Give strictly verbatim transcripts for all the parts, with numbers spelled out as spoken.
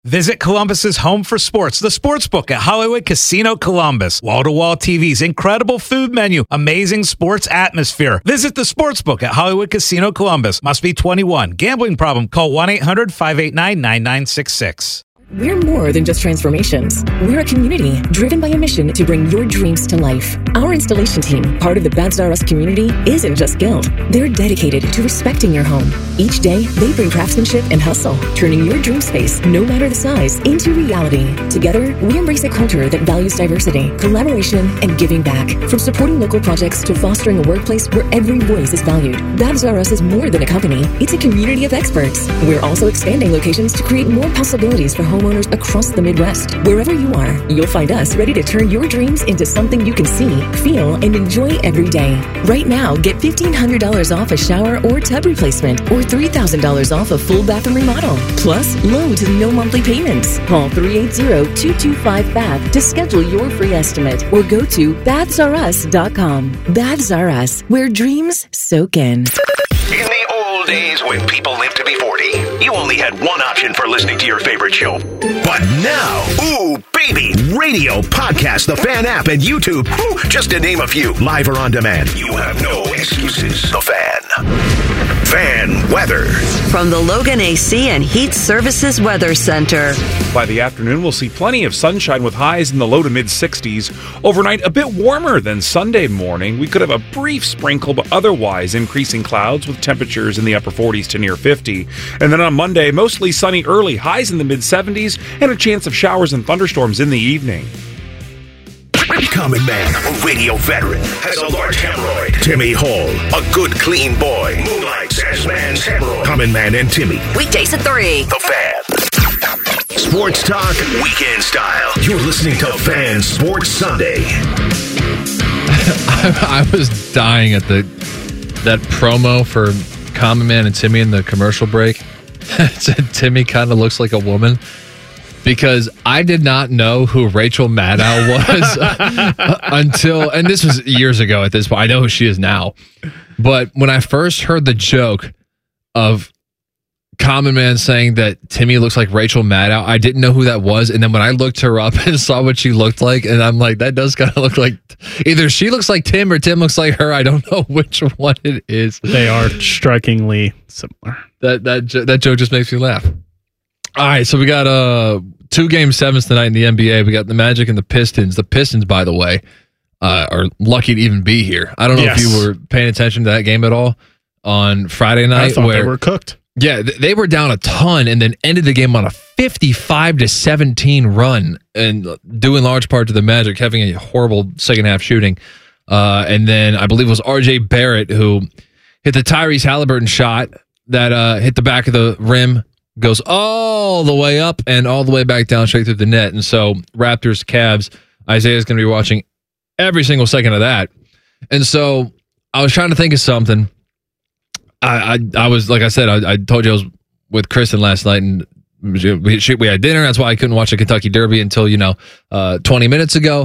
Visit Columbus's home for sports, the Sportsbook at Hollywood Casino Columbus. Wall-to-wall T Vs, incredible food menu, amazing sports atmosphere. Visit the Sportsbook at Hollywood Casino Columbus. Must be twenty-one. Gambling problem? Call one eight hundred five eight nine nine nine six six. We're more than just transformations. We're a community driven by a mission to bring your dreams to life. Our installation team, part of the Babs R Us community, isn't just skilled. They're dedicated to respecting your home. Each day, they bring craftsmanship and hustle, turning your dream space, no matter the size, into reality. Together, we embrace a culture that values diversity, collaboration, and giving back. From supporting local projects to fostering a workplace where every voice is valued. Babs R Us is more than a company. It's a community of experts. We're also expanding locations to create more possibilities for home homeowners across the Midwest. Wherever you are, you'll find us ready to turn your dreams into something you can see, feel, and enjoy every day. Right now, get fifteen hundred dollars off a shower or tub replacement, or three thousand dollars off a full bathroom remodel. Plus, low to no monthly payments. Call three eight zero, two two five, B A B to schedule your free estimate, or go to babs r us dot com. Babs R Us, where dreams soak in. In the old days when people lived to be forty, you only had one option for listening to your favorite show. But now, ooh, baby, radio, podcast, the Fan app, and YouTube, ooh, just to name a few, live or on demand. You have no excuses. The Fan. Fan weather. From the Logan A C and Heat Services Weather Center. By the afternoon, we'll see plenty of sunshine with highs in the low to mid sixties. Overnight, a bit warmer than Sunday morning. We could have a brief sprinkle, but otherwise increasing clouds with temperatures in the upper forties to near fifty. And then on Monday, mostly sunny early, highs in the mid seventies, and a chance of showers and thunderstorms in the evening. Common Man, a radio veteran, has a large hemorrhoid. Timmy Hall, a good, clean boy, moonlights as man's hemorrhoid. Common Man and Timmy. Weekdays at three. The Fan. Sports talk, weekend style. You're listening to Fan Sports Sunday. I, I was dying at the that promo for Common Man and Timmy in the commercial break. It said Timmy kind of looks like a woman. Because I did not know who Rachel Maddow was uh, until, and this was years ago at this point. I know who she is now. But when I first heard the joke of Common Man saying that Timmy looks like Rachel Maddow, I didn't know who that was. And then when I looked her up and saw what she looked like, and I'm like, that does kind of look like, either she looks like Tim or Tim looks like her. I don't know which one it is. They are strikingly similar. That, that, that joke just makes me laugh. All right, so we got uh, two game sevens tonight in the N B A. We got the Magic and the Pistons. The Pistons, by the way, uh, are lucky to even be here. I don't know yes. if you were paying attention to that game at all on Friday night. I thought where, they were cooked. Yeah, they were down a ton and then ended the game on a fifty-five to seventeen run, and due in large part to the Magic having a horrible second half shooting. Uh, and then I believe it was R J Barrett who hit the Tyrese Halliburton shot that uh, hit the back of the rim. Goes all the way up and all the way back down straight through the net. And so Raptors, Cavs, Isaiah's going to be watching every single second of that. And so I was trying to think of something. I I, I was, like I said, I, I told you I was with Kristen last night and we, we had dinner. That's why I couldn't watch the Kentucky Derby until, you know, uh, twenty minutes ago.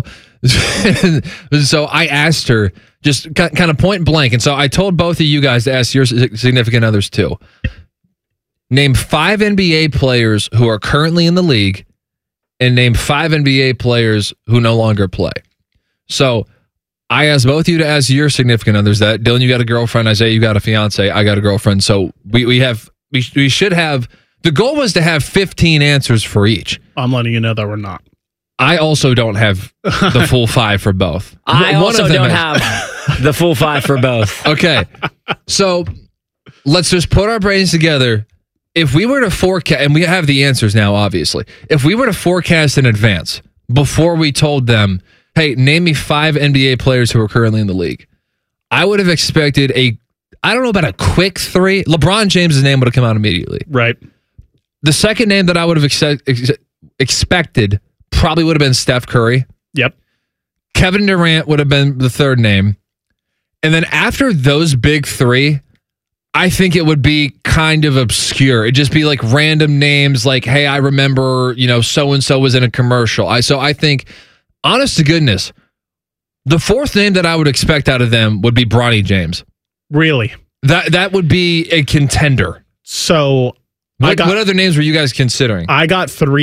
So I asked her just kind of point blank. And so I told both of you guys to ask your significant others too. Name five N B A players who are currently in the league and name five N B A players who no longer play. So I asked both of you to ask your significant others that. Dylan, you got a girlfriend. Isaiah, you got a fiance. I got a girlfriend. So we, we have, we, we should have, the goal was to have fifteen answers for each. I'm letting you know that we're not. I also don't have the full five for both. I One also of them don't has, have the full five for both. Okay. So let's just put our brains together. If we were to forecast, and we have the answers now, obviously, if we were to forecast in advance before we told them, hey, name me five N B A players who are currently in the league, I would have expected a, I don't know about a quick three. LeBron James' name would have come out immediately. Right. The second name that I would have ex- ex- expected probably would have been Steph Curry. Yep. Kevin Durant would have been the third name. And then after those big three, I think it would be kind of obscure. It'd just be like random names like, hey, I remember, you know, so-and-so was in a commercial. I So I think, honest to goodness, the fourth name that I would expect out of them would be Bronny James. Really? That that would be a contender. So What, I got, what other names were you guys considering? I got three